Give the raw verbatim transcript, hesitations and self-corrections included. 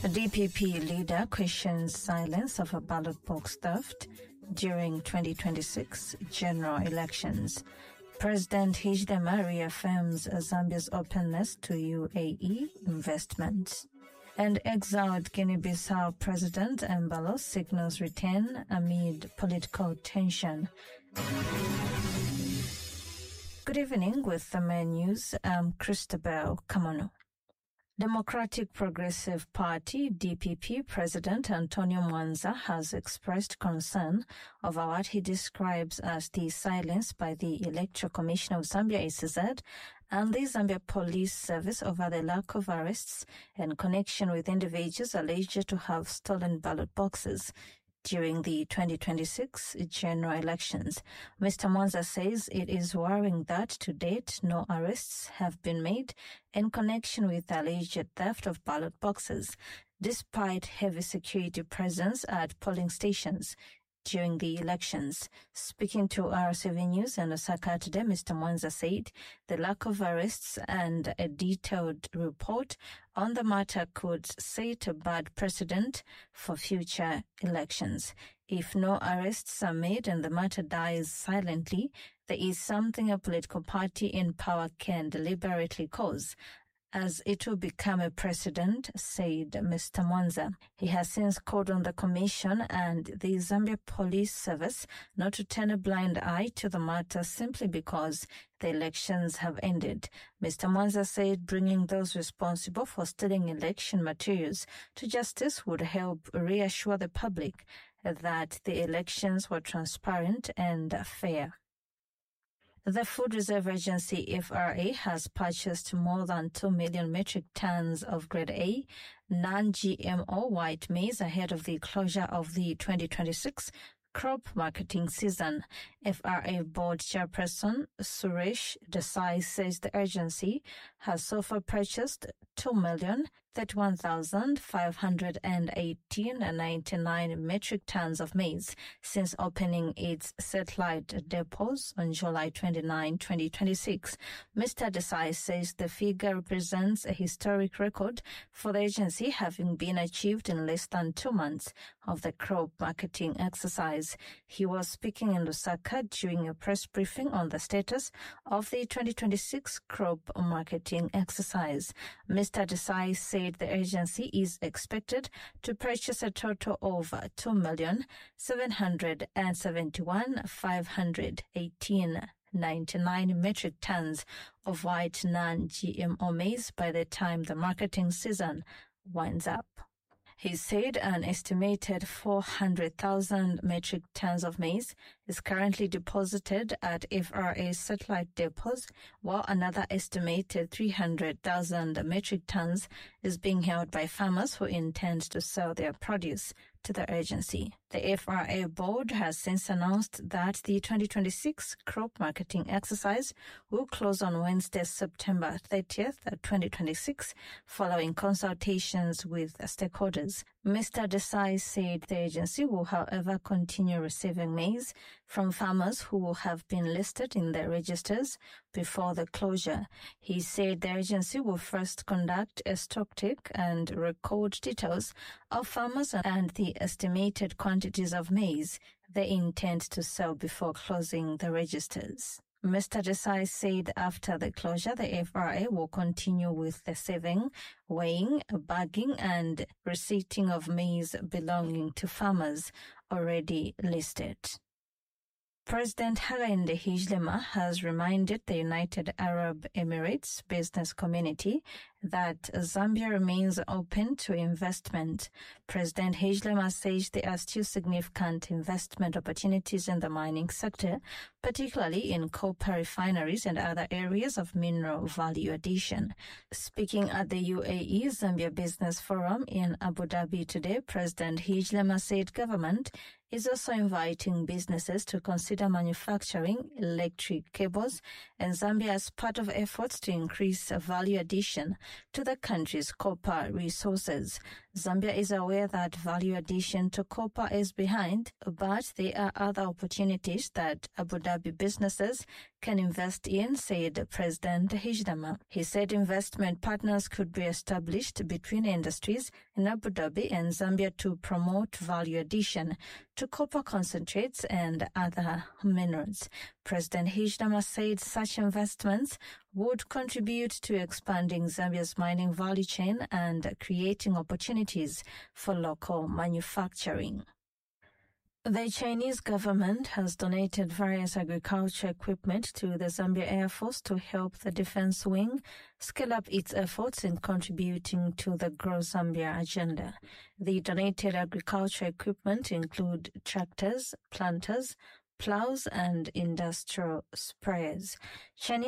D P P leader questions silence of a ballot box theft during twenty twenty-six general elections. President Hichilema reaffirms Zambia's openness to U A E investments. And exiled Guinea-Bissau President Embalo signals return amid political tension. Good evening with the main news. I'm Christabel Kamano. Democratic Progressive Party D P P President Antonio Mwanza has expressed concern over what he describes as the silence by the Electoral Commission of Zambia E C Z and the Zambia Police Service over the lack of arrests in connection with individuals alleged to have stolen ballot boxes during the twenty twenty-six general elections. Mister Mwanza says it is worrying that to date no arrests have been made in connection with alleged theft of ballot boxes, despite heavy security presence at polling stations during the elections. Speaking to R C V News in Osaka today, Mister Mwanza said the lack of arrests and a detailed report on the matter could set a bad precedent for future elections. If no arrests are made and the matter dies silently, there is something a political party in power can deliberately cause, as it will become a precedent, said Mister Mwanza. He has since called on the Commission and the Zambia Police Service not to turn a blind eye to the matter simply because the elections have ended. Mister Mwanza said bringing those responsible for stealing election materials to justice would help reassure the public that the elections were transparent and fair. The Food Reserve Agency F R A has purchased more than two million metric tons of Grade A non-G M O white maize ahead of the closure of the twenty twenty-six crop marketing season. F R A Board Chairperson Suresh Desai says the agency has so far purchased two million thirty-one thousand five hundred eighteen point nine nine metric tons of maize since opening its satellite depots on July twenty-ninth, twenty twenty-six. Mister Desai says the figure represents a historic record for the agency, having been achieved in less than two months of the crop marketing exercise. He was speaking in Lusaka during a press briefing on the status of the twenty twenty-six crop marketing exercise. Mister Desai said the agency is expected to purchase a total of two million seven hundred seventy-one thousand five hundred eighteen point nine nine metric tons of white non-G M O maize by the time the marketing season winds up. He said an estimated four hundred thousand metric tons of maize is currently deposited at F R A's satellite depots, while another estimated three hundred thousand metric tons is being held by farmers who intend to sell their produce to the agency. The F R A board has since announced that the twenty twenty-six crop marketing exercise will close on Wednesday, September thirtieth, twenty twenty-six, following consultations with stakeholders. Mister Desai said the agency will, however, continue receiving maize from farmers who will have been listed in the registers before the closure. He said the agency will first conduct a stock take and record details of farmers and the estimated quantities of maize they intend to sell before closing the registers. Mister Desai said after the closure, the F R A will continue with the saving, weighing, bagging, and receipting of maize belonging to farmers already listed. President Hakainde Hichilema has reminded the United Arab Emirates business community that Zambia remains open to investment. President Hichilema says there are still significant investment opportunities in the mining sector, particularly in copper refineries and other areas of mineral value addition. Speaking at the U A E Zambia Business Forum in Abu Dhabi today, President Hichilema said government is also inviting businesses to consider manufacturing electric cables in Zambia as part of efforts to increase value addition to the country's copper resources. Zambia is aware that value addition to copper is behind, but there are other opportunities that Abu Dhabi businesses can invest in, said President Hichilema. He said investment partners could be established between industries in Abu Dhabi and Zambia to promote value addition to copper concentrates and other minerals. President Hichilema said such investments would contribute to expanding Zambia's mining value chain and creating opportunities for local manufacturing. The Chinese government has donated various agriculture equipment to the Zambia Air Force to help the defense wing scale up its efforts in contributing to the Grow Zambia agenda. The donated agriculture equipment include tractors, planters, plows, and industrial sprayers. Chinese